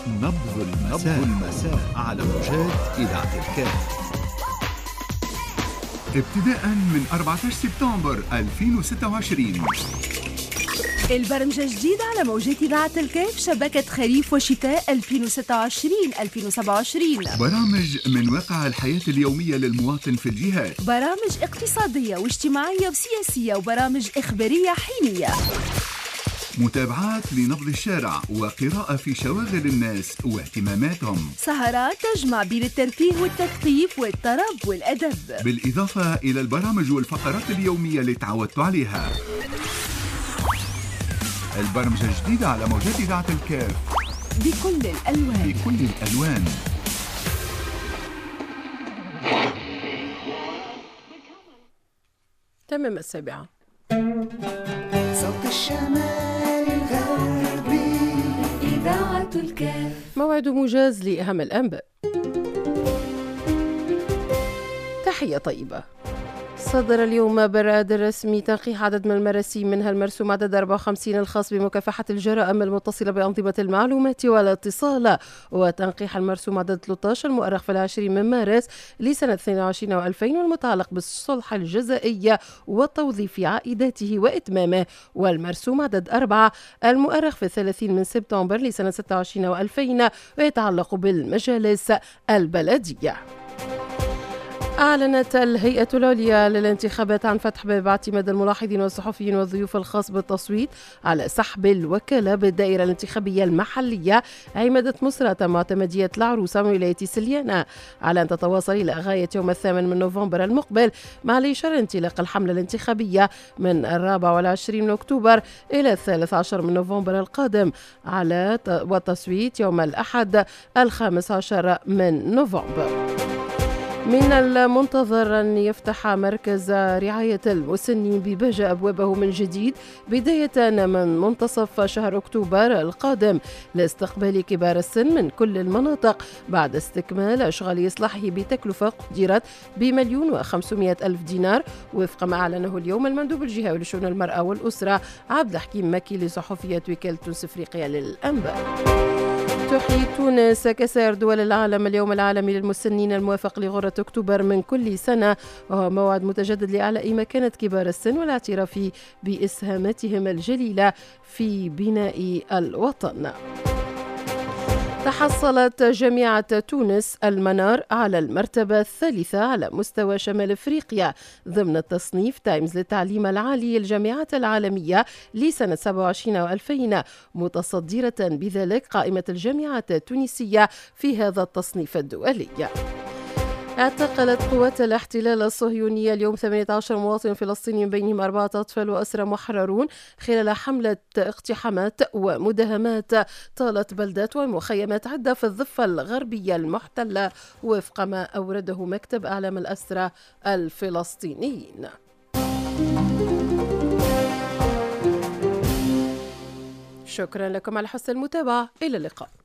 نبض المساء على موجات إذاعة الكاف. ابتداء من 14 سبتمبر 2026 البرمجة جديدة على موجات إذاعة الكاف، شبكة خريف وشتاء 2026-2027. برامج من واقع الحياة اليومية للمواطن في الجهات، برامج اقتصادية واجتماعية وسياسية، وبرامج إخبارية حينية. متابعات لنبض الشارع وقراءة في شواغل الناس واهتماماتهم. سهرات تجمع بين الترفيه والتثقيف والطرب والأدب، بالإضافة إلى البرامج والفقرات اليومية اللي تعودتوا عليها. البرمجة الجديدة على موجات إذاعة الكاف بكل الألوان. تمام 7. صوت الشمال الغربي إذاعة الكاف. موعد موجز لأهم الأنباء. تحية طيبة. صدر اليوم براد رسمي تنقيح عدد من المراسيم، منها المرسوم عدد 54 الخاص بمكافحة الجرائم المتصلة بأنظمة المعلومات والاتصال، وتنقيح المرسوم عدد 13 المؤرخ في 20 من مارس لسنة 22 و2000 والمتعلق بالصلح الجزائي وتوظيف عائداته وإتمامه، والمرسوم عدد 4 المؤرخ في 30 من سبتمبر لسنة 26 و2000 ويتعلق بالمجالس البلدية. أعلنت الهيئة العليا للانتخابات عن فتح باب اعتماد الملاحظين والصحفيين والضيوف الخاص بالتصويت على سحب الوكالة بالدائرة الانتخابية المحلية عمادة مصرة معتمدية العروسة من ولاية سليانة، على أن تتواصل إلى غاية يوم 8 من نوفمبر المقبل مع الإشارة انطلاق الحملة الانتخابية من 24 من أكتوبر إلى 13 من نوفمبر القادم على والتصويت يوم الأحد 15 من نوفمبر. من المنتظر أن يفتح مركز رعاية المسنين ببهجة أبوابه من جديد بداية من منتصف شهر أكتوبر القادم لاستقبال كبار السن من كل المناطق بعد استكمال أشغال إصلاحه بتكلفة قدرت ب1,500,000 دينار، وفق ما أعلنه اليوم المندوب الجهوي لشؤون المرأة والأسرة عبد الحكيم مكي لصحفية وكالة تونس أفريقيا للأنباء. تحيي تونس كسائر دول العالم اليوم العالمي للمسنين الموافق لغرة أكتوبر من كل سنة، وهو موعد متجدد لإعلاء مكانة كبار السن والاعتراف بإسهاماتهم الجليلة في بناء الوطن. تحصلت جامعة تونس المنار على المرتبة الثالثة على مستوى شمال أفريقيا ضمن تصنيف تايمز للتعليم العالي الجامعات العالمية لسنة 27 و2000، متصدرة بذلك قائمة الجامعات التونسية في هذا التصنيف الدولي. اعتقلت قوات الاحتلال الصهيونية اليوم 18 مواطن فلسطيني، من بينهم 4 أطفال وأسرى محررون، خلال حملة اقتحامات ومداهمات طالت بلدات ومخيمات عدة في الضفة الغربية المحتلة، وفق ما أورده مكتب أعلام الأسرى الفلسطينيين. شكرا لكم على حسن المتابعة، إلى اللقاء.